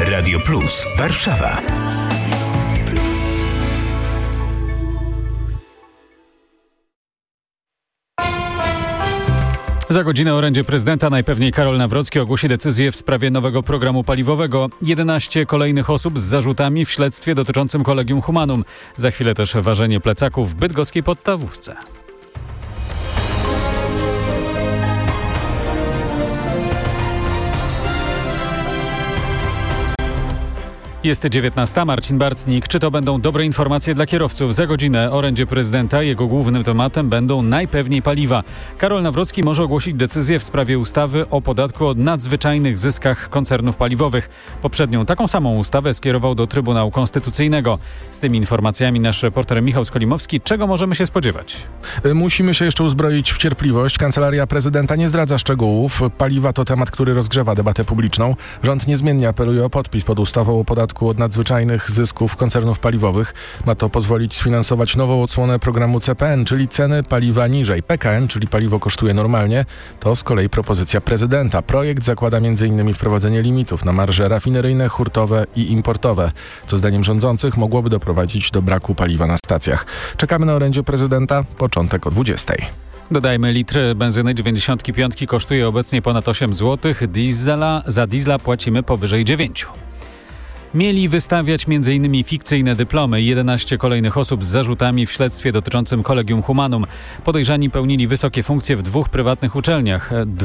Radio Plus Warszawa. Za godzinę orędzie prezydenta najpewniej Karol Nawrocki ogłosi decyzję w sprawie nowego programu paliwowego. 11 kolejnych osób z zarzutami w śledztwie dotyczącym Collegium Humanum. Za chwilę też ważenie plecaków w bydgoskiej podstawówce. Jest 19. Marcin Bartnik. Czy to będą dobre informacje dla kierowców? Za godzinę orędzie prezydenta. Jego głównym tematem będą najpewniej paliwa. Karol Nawrocki może ogłosić decyzję w sprawie ustawy o podatku od nadzwyczajnych zyskach koncernów paliwowych. Poprzednią taką samą ustawę skierował do Trybunału Konstytucyjnego. Z tymi informacjami nasz reporter Michał Skolimowski. Czego możemy się spodziewać? Musimy się jeszcze uzbroić w cierpliwość. Kancelaria prezydenta nie zdradza szczegółów. Paliwa to temat, który rozgrzewa debatę publiczną. Rząd niezmiennie apeluje o podpis pod ustawą o podatku od nadzwyczajnych zysków koncernów paliwowych. Ma to pozwolić sfinansować nową odsłonę programu CPN, czyli ceny paliwa niżej. PKN, czyli paliwo kosztuje normalnie, to z kolei propozycja prezydenta. Projekt zakłada m.in. wprowadzenie limitów na marże rafineryjne, hurtowe i importowe, co zdaniem rządzących mogłoby doprowadzić do braku paliwa na stacjach. Czekamy na orędzie prezydenta, początek o 20:00. Dodajmy, litr benzyny 95 kosztuje obecnie ponad 8 zł. Za diesla płacimy powyżej 9. Mieli wystawiać m.in. fikcyjne dyplomy 11 kolejnych osób z zarzutami w śledztwie dotyczącym Collegium Humanum. Podejrzani pełnili wysokie funkcje w 2 prywatnych uczelniach.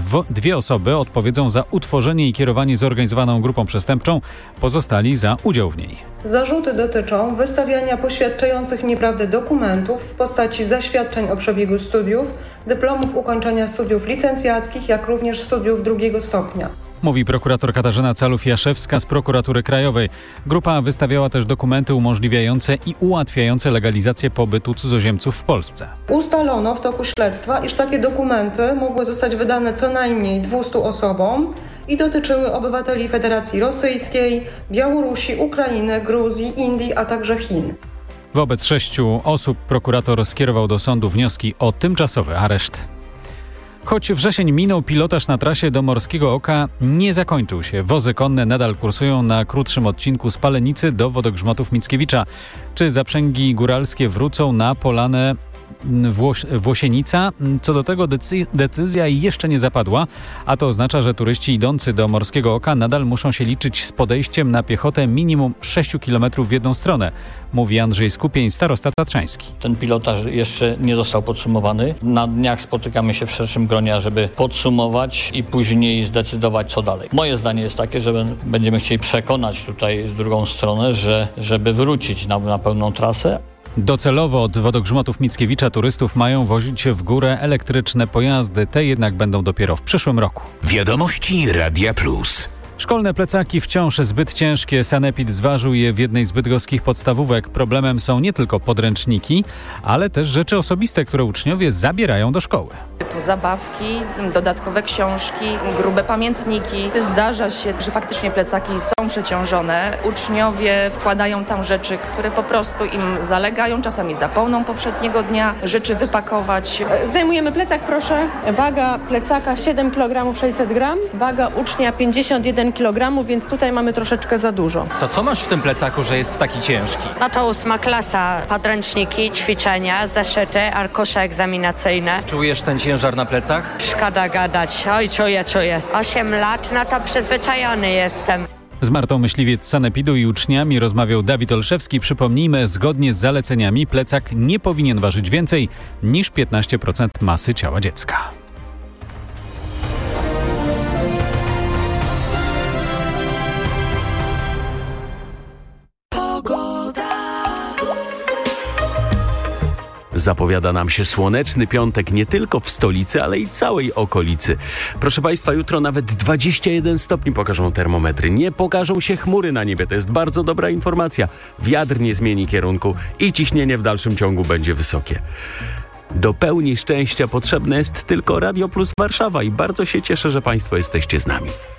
2 osoby odpowiedzą za utworzenie i kierowanie zorganizowaną grupą przestępczą, pozostali za udział w niej. Zarzuty dotyczą wystawiania poświadczających nieprawdę dokumentów w postaci zaświadczeń o przebiegu studiów, dyplomów ukończenia studiów licencjackich, jak również studiów 2. stopnia. Mówi prokurator Katarzyna Calów-Jaszewska z Prokuratury Krajowej. Grupa wystawiała też dokumenty umożliwiające i ułatwiające legalizację pobytu cudzoziemców w Polsce. Ustalono w toku śledztwa, iż takie dokumenty mogły zostać wydane co najmniej 200 osobom i dotyczyły obywateli Federacji Rosyjskiej, Białorusi, Ukrainy, Gruzji, Indii, a także Chin. Wobec 6 osób prokurator skierował do sądu wnioski o tymczasowy areszt. Choć wrzesień minął, pilotaż na trasie do Morskiego Oka nie zakończył się. Wozy konne nadal kursują na krótszym odcinku z Palenicy do Wodogrzmotów Mickiewicza. Czy zaprzęgi góralskie wrócą na polanę Włosienica? Co do tego decyzja jeszcze nie zapadła, a to oznacza, że turyści idący do Morskiego Oka nadal muszą się liczyć z podejściem na piechotę minimum 6 km w jedną stronę, mówi Andrzej Skupień, starosta tatrzański. Ten pilotaż jeszcze nie został podsumowany. Na dniach spotykamy się w szerszym gronie, żeby podsumować i później zdecydować, co dalej. Moje zdanie jest takie, że będziemy chcieli przekonać tutaj drugą stronę, żeby wrócić na pełną trasę. Docelowo od Wodogrzmotów Mickiewicza turystów mają wozić w górę elektryczne pojazdy. Te jednak będą dopiero w przyszłym roku. Wiadomości Radia Plus. Szkolne plecaki wciąż zbyt ciężkie. Sanepid zważył je w jednej z bydgoskich podstawówek. Problemem są nie tylko podręczniki, ale też rzeczy osobiste, które uczniowie zabierają do szkoły. Typu zabawki, dodatkowe książki, grube pamiętniki. Zdarza się, że faktycznie plecaki są przeciążone. Uczniowie wkładają tam rzeczy, które po prostu im zalegają. Czasami zapomną poprzedniego dnia rzeczy wypakować. Zdejmujemy plecak, proszę. Waga plecaka 7 kg 600 g, waga ucznia 51 kg, więc tutaj mamy troszeczkę za dużo. To co masz w tym plecaku, że jest taki ciężki? No to 8. klasa. Podręczniki, ćwiczenia, zeszyty, arkusze egzaminacyjne. Czujesz ten ciężar na plecach? Szkoda gadać. Oj, czuję. 8 lat, no to przyzwyczajony jestem. Z Martą Myśliwiec z Sanepidu i uczniami rozmawiał Dawid Olszewski. Przypomnijmy, zgodnie z zaleceniami plecak nie powinien ważyć więcej niż 15% masy ciała dziecka. Zapowiada nam się słoneczny piątek nie tylko w stolicy, ale i całej okolicy. Proszę Państwa, jutro nawet 21 stopni pokażą termometry. Nie pokażą się chmury na niebie. To jest bardzo dobra informacja. Wiatr nie zmieni kierunku i ciśnienie w dalszym ciągu będzie wysokie. Do pełni szczęścia potrzebne jest tylko Radio Plus Warszawa i bardzo się cieszę, że Państwo jesteście z nami.